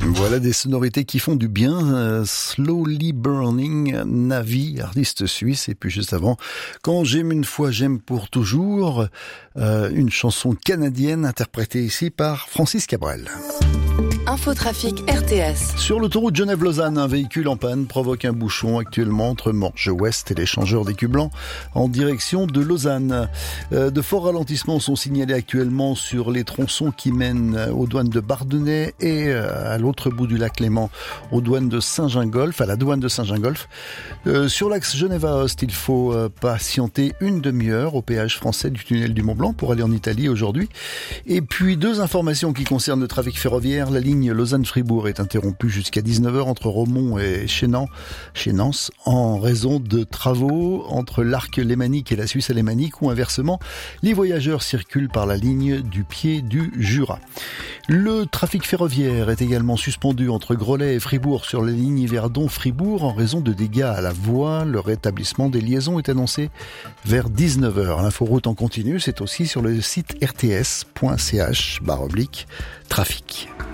Voilà des sonorités qui font du bien. Slowly Burning, Navi, artiste suisse. Et puis juste avant, Quand j'aime une fois, j'aime pour toujours, une chanson canadienne interprétée ici par Francis Cabrel. Infotrafic RTS. Sur l'autoroute Genève-Lausanne, un véhicule en panne provoque un bouchon actuellement entre Morges-Ouest et l'échangeur d'Écu Blanc en direction de Lausanne. De forts ralentissements sont signalés actuellement sur les tronçons qui mènent aux douanes de Bardonnay et à l'autre bout du lac Léman, aux douanes de Saint-Gingolph, à la douane de Saint-Gingolph. Sur l'axe Genève-Aoste, il faut patienter une demi-heure au péage français du tunnel du Mont-Blanc pour aller en Italie aujourd'hui. Et puis deux informations qui concernent le trafic ferroviaire. La ligne Lausanne-Fribourg est interrompue jusqu'à 19h entre Romont et Chénance en raison de travaux entre l'arc lémanique et la Suisse alémanique ou inversement, les voyageurs circulent par la ligne du pied du Jura. Le trafic ferroviaire est également suspendu entre Grelais et Fribourg sur la ligne Yverdon-Fribourg en raison de dégâts à la voie. Le rétablissement des liaisons est annoncé vers 19h. L'inforoute en continu, c'est aussi sur le site rts.ch/trafic.